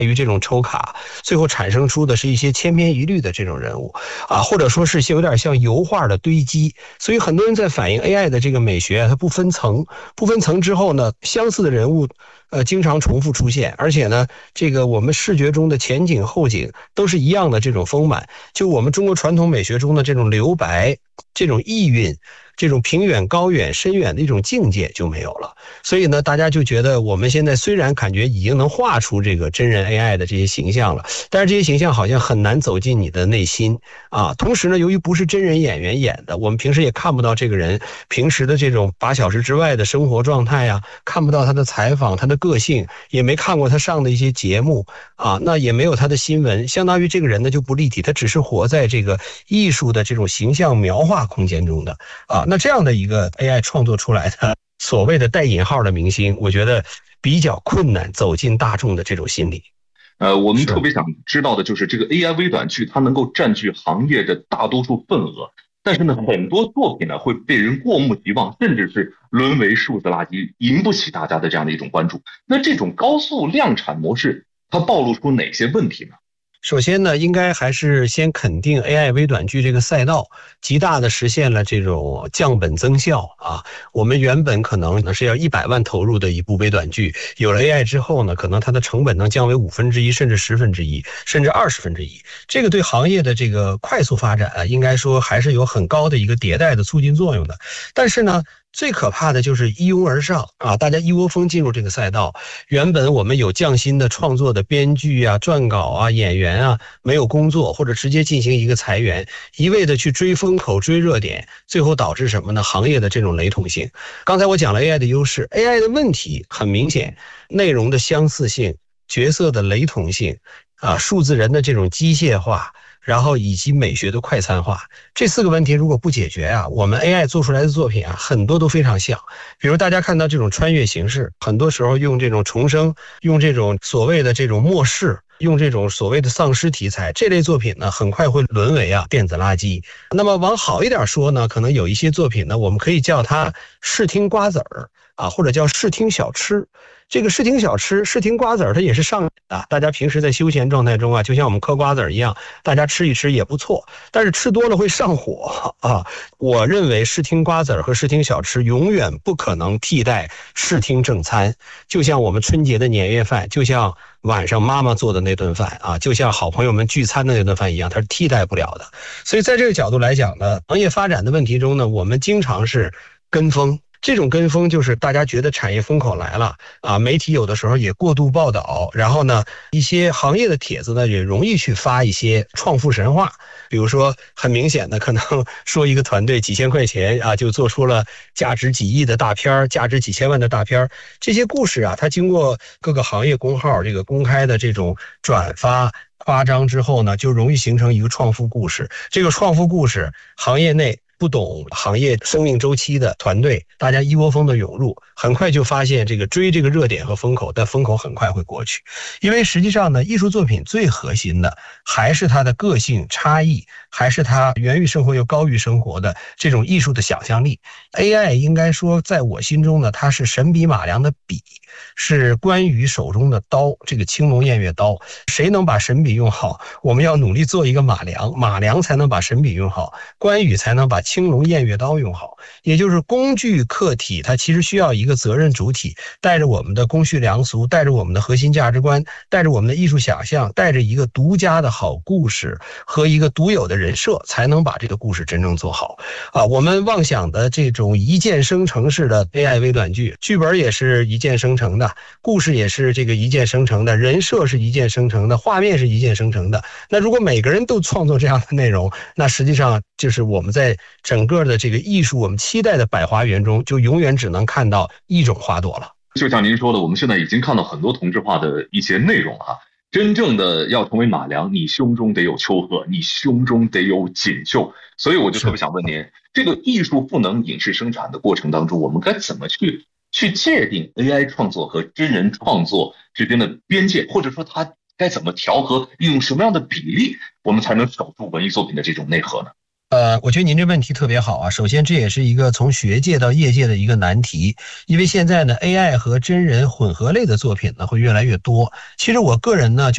于这种抽卡，最后产生出的是一些千篇一律的这种人物啊，或者说是有点像油画的堆积。所以很多人在反映 AI 的这个美学，它不分层之后呢，相似的人物经常重复出现，而且呢，这个我们视觉中的前景后景都是一样的这种丰满，就我们中国传统美学中的这种留白、这种意蕴、这种平远、高远、深远的一种境界就没有了。所以呢，大家就觉得我们现在虽然感觉已经能画出这个真人 AI 的这些形象了，但是这些形象好像很难走进你的内心啊。同时呢，由于不是真人演员演的，我们平时也看不到这个人平时的这种8小时之外的生活状态呀，看不到他的采访、他的个性，也没看过他上的一些节目啊，那也没有他的新闻，相当于这个人呢就不立体，他只是活在这个艺术的这种形象描画空间中的啊。那这样的一个 AI 创作出来的所谓的带引号的明星，我觉得比较困难走进大众的这种心理。 我们特别想知道的就是这个 AI 微短剧，它能够占据行业的大多数份额，但是呢，很多作品呢会被人过目即忘，甚至是沦为数字垃圾，引不起大家的这样的一种关注。那这种高速量产模式，它暴露出哪些问题呢？ 首先呢，应该还是先肯定 AI 微短剧这个赛道极大的实现了这种降本增效啊。我们原本可能是要100万投入的一部微短剧，有了 AI 之后呢，可能它的成本能降为1/5，甚至1/10，甚至1/20。这个对行业的这个快速发展啊，应该说还是有很高的一个迭代的促进作用的。但是呢，最可怕的就是一拥而上啊！大家一窝蜂进入这个赛道，原本我们有匠心的创作的编剧啊、撰稿啊、演员啊，没有工作或者直接进行一个裁员，一味的去追风口、追热点，最后导致什么呢？行业的这种雷同性。刚才我讲了 AI 的优势 ，AI 的问题很明显，内容的相似性、角色的雷同性啊、数字人的这种机械化。然后以及美学的快餐化，这4个问题如果不解决啊，我们 AI 做出来的作品啊，很多都非常像。比如大家看到这种穿越形式，很多时候用这种重生，用这种所谓的这种末世，用这种所谓的丧尸题材，这类作品呢，很快会沦为电子垃圾。那么往好一点说呢，可能有一些作品呢，我们可以叫它视听瓜子儿啊，或者叫视听小吃。这个视听小吃、视听瓜子儿，它也是上瘾的。大家平时在休闲状态中啊，就像我们嗑瓜子儿一样，大家吃一吃也不错。但是吃多了会上火啊。我认为视听瓜子儿和视听小吃永远不可能替代视听正餐。就像我们春节的年夜饭，就像晚上妈妈做的那顿饭啊，就像好朋友们聚餐的那顿饭一样，它是替代不了的。所以在这个角度来讲呢，行业发展的问题中呢，我们经常是跟风。这种跟风就是大家觉得产业风口来了啊，媒体有的时候也过度报道，然后呢，一些行业的帖子呢也容易去发一些创富神话，比如说很明显的可能说一个团队几千块钱啊就做出了价值几亿的大片，价值几千万的大片，这些故事啊，它经过各个行业公号这个公开的这种转发夸张之后呢，就容易形成一个创富故事。这个创富故事，行业内不懂行业生命周期的团队，大家一窝蜂的涌入，很快就发现这个追这个热点和风口，但风口很快会过去。因为实际上呢，艺术作品最核心的还是它的个性差异，还是它源于生活又高于生活的这种艺术的想象力。AI 应该说在我心中呢，它是神笔马良的笔，是关羽手中的刀，这个青龙偃月刀。谁能把神笔用好，我们要努力做一个马良，马良才能把神笔用好，关羽才能把青龙偃月刀用好。也就是工具客体它其实需要一个责任主体，带着我们的公序良俗，带着我们的核心价值观，带着我们的艺术想象，带着一个独家的好故事和一个独有的人设，才能把这个故事真正做好啊。我们妄想的这种一键生成式的 AI 微短剧，剧本也是一键生成的，故事也是这个一键生成的，人设是一键生成的，画面是一键生成的。那如果每个人都创作这样的内容，那实际上就是我们在整个的这个艺术我们期待的百花园中，就永远只能看到一种花朵了。 就像您说的，我们现在已经看到很多同质化的一些内容啊。真正的要成为马良，你胸中得有丘壑，你胸中得有锦绣。所以我就特别想问您，这个艺术赋能影视生产的过程当中，我们该怎么去界定 AI 创作和真人创作之间的边界，或者说它该怎么调和，用什么样的比例，我们才能守住文艺作品的这种内核呢？ 我觉得您这问题特别好啊。首先，这也是一个从学界到业界的一个难题，因为现在呢 ，AI 和真人混合类的作品呢会越来越多。其实我个人呢，